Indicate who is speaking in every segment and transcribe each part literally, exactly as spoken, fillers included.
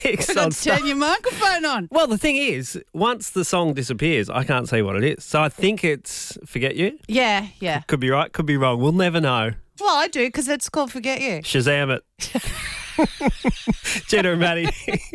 Speaker 1: text
Speaker 2: Got
Speaker 1: on
Speaker 2: to turn
Speaker 1: Star.
Speaker 2: your microphone on.
Speaker 1: Well, the thing is, once the song disappears, I can't see what it is. So I think it's Forget You.
Speaker 2: Yeah, yeah.
Speaker 1: Could be right, could be wrong. We'll never know.
Speaker 2: Well, I do because it's called Forget You.
Speaker 1: Shazam it. Gina and Maddie.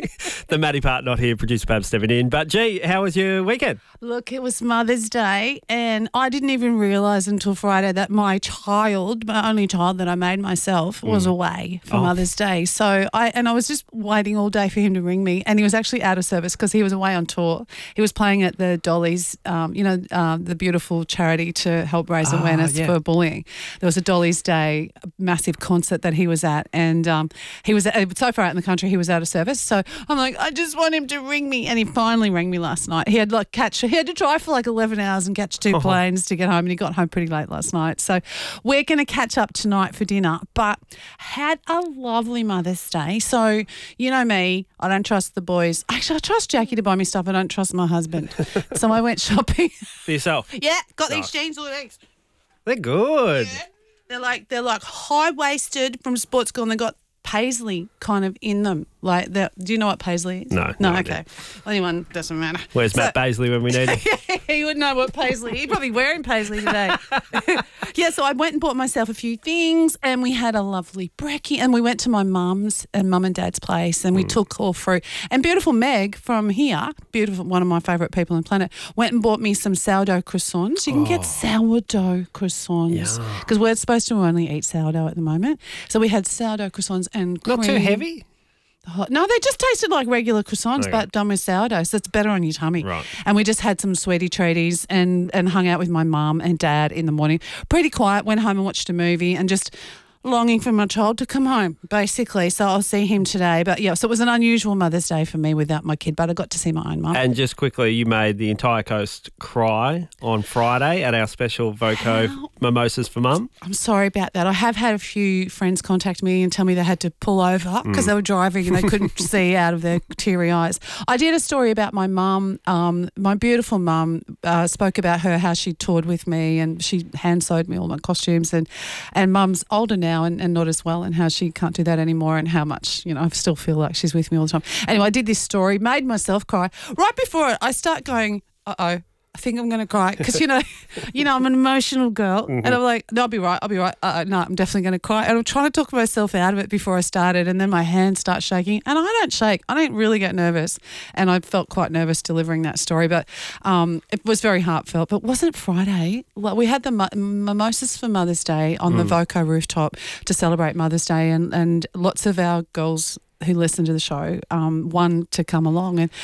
Speaker 1: The Maddie part not here, producer Pab stepping in. But, gee, how was your weekend?
Speaker 2: Look, it was Mother's Day and I didn't even realise until Friday that my child, my only child that I made myself, was away for
Speaker 1: Oh.
Speaker 2: Mother's Day. So I and I was just waiting all day for him to ring me, and he was actually out of service because he was away on tour. He was playing at the Dolly's, um, you know, um, the beautiful charity to help raise
Speaker 1: Ah,
Speaker 2: awareness
Speaker 1: yeah.
Speaker 2: for bullying. There was a Dolly's Day massive concert that he was at, and um, he was uh, so far out in the country, he was out of service. So I'm like, I just want him to ring me, and he finally rang me last night. He had like catch, he had to drive for like eleven hours and catch two
Speaker 1: Oh.
Speaker 2: planes to get home, and he got home pretty late last night. So we're going to catch up tonight for dinner, but had a lovely Mother's Day. So you know me, I don't trust the boys. Actually, I trust Jackie to buy me stuff. I don't trust my husband. So I went shopping.
Speaker 1: For yourself.
Speaker 2: Yeah, got these
Speaker 1: Nice.
Speaker 2: jeans all these.
Speaker 1: They're good.
Speaker 2: They're like they're like high waisted from sports school, and they got paisley kind of in them. Like that. Do you know what paisley is?
Speaker 1: No,
Speaker 2: no.
Speaker 1: no
Speaker 2: okay.
Speaker 1: idea.
Speaker 2: Anyone doesn't matter.
Speaker 1: Where's
Speaker 2: So-
Speaker 1: Matt Baisley when we need him?
Speaker 2: He would know what paisley. He's probably wearing paisley today. Yeah, so I went and bought myself a few things, and we had a lovely brekkie, and we went to my mum's and mum and dad's place, and we
Speaker 1: Mm.
Speaker 2: took all through. And beautiful Meg from here, beautiful, one of my favourite people on the planet, went and bought me some sourdough croissants. You can get sourdough croissants
Speaker 1: Yeah.
Speaker 2: because we're supposed to only eat sourdough at the moment. So we had sourdough croissants and cream.
Speaker 1: Not too heavy?
Speaker 2: hot. No, they just tasted like regular croissants,
Speaker 1: Okay.
Speaker 2: but done with sourdough, so it's better on your tummy.
Speaker 1: Right.
Speaker 2: And we just had some sweetie treaties and, and hung out with my mum and dad in the morning. Pretty quiet, went home and watched a movie and just longing for my child to come home, basically. So I'll see him today. But, yeah, so it was an unusual Mother's Day for me without my kid, but I got to see my own mum.
Speaker 1: And just quickly, you made the entire coast cry on Friday at our special Voco
Speaker 2: How?
Speaker 1: Mimosas for Mum.
Speaker 2: I'm sorry about that. I have had a few friends contact me and tell me they had to pull over because
Speaker 1: Mm.
Speaker 2: they were driving and they couldn't see out of their teary eyes. I did a story about my mum. Um, my beautiful mum uh, spoke about her, how she toured with me and she hand sewed me all my costumes. And, and mum's older now and, and not as well, and how she can't do that anymore and how much, you know, I still feel like she's with me all the time. Anyway, I did this story, made myself cry. Right before it, I start going, uh-oh. I think I'm going to cry because, you know, you know, I'm an emotional girl and I'm like, no, I'll be right. I'll be right. Uh, no, I'm definitely going to cry. And I'm trying to talk myself out of it before I started, and then my hands start shaking and I don't shake. I don't really get nervous, and I felt quite nervous delivering that story, but um, it was very heartfelt. But wasn't it Friday? Well, we had the mu- mimosas for Mother's Day on the Voco rooftop to celebrate Mother's Day, and, and lots of our girls who listen to the show um, won to come along. And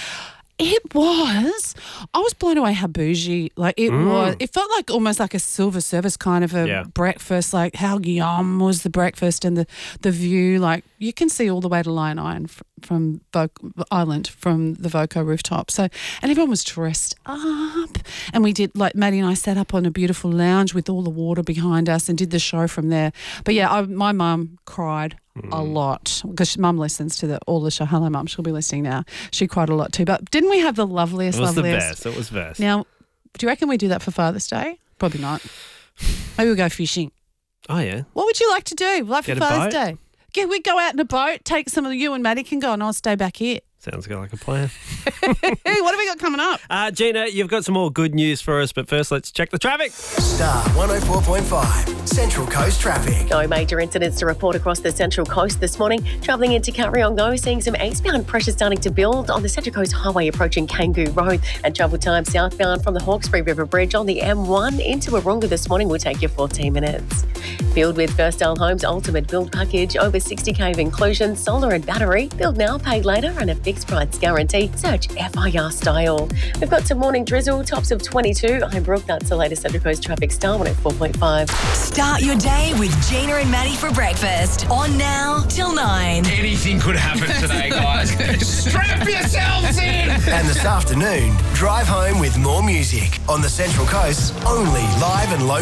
Speaker 2: it was, I was blown away how bougie, like it
Speaker 1: Mm.
Speaker 2: was, it felt like almost like a silver service kind of a
Speaker 1: Yeah.
Speaker 2: breakfast, like how yum was the breakfast and the, the view, like you can see all the way to Lion Island f- from Vo- Island from the Voco rooftop. So, and everyone was dressed up, and we did, like Maddie and I sat up on a beautiful lounge with all the water behind us and did the show from there. But yeah, I, my mum cried a lot because mum listens to the all the show. Hello, mum. She'll be listening now. She cried a lot too. But didn't we have the loveliest,
Speaker 1: It was the
Speaker 2: loveliest?
Speaker 1: best. It was best.
Speaker 2: Now, do you reckon we do that for Father's Day? Probably not. Maybe we'll go fishing.
Speaker 1: Oh, yeah.
Speaker 2: What would you like to do? Like for
Speaker 1: Get a
Speaker 2: Father's
Speaker 1: boat?
Speaker 2: Day? Yeah, we go out in a boat. Take some of you and Maddie can go, and I'll stay back here.
Speaker 1: Sounds like a plan.
Speaker 2: Hey, what have we got coming up?
Speaker 1: Uh, Gina, you've got some more good news for us, but first let's check the traffic.
Speaker 3: Star one oh four point five, Central Coast Traffic.
Speaker 4: No major incidents to report across the Central Coast this morning. Travelling into Carryong though, seeing some eastbound pressure starting to build on the Central Coast Highway approaching Kangoo Road, and travel time southbound from the Hawkesbury River Bridge on the M one into Warunga this morning will take you fourteen minutes. Build with First Style Homes Ultimate Build Package, over sixty K of inclusion, solar and battery. Build now, pay later, and a fixed price guarantee. Search F I R Style. We've got some morning drizzle, tops of twenty-two. I'm Brooke, that's the latest Central Coast traffic. Star one oh four point five.
Speaker 5: Start your day with Gina and Maddie for breakfast. On now till nine.
Speaker 6: Anything could happen today, guys. Strap yourselves in.
Speaker 3: And this afternoon, drive home with more music on the Central Coast's only live and local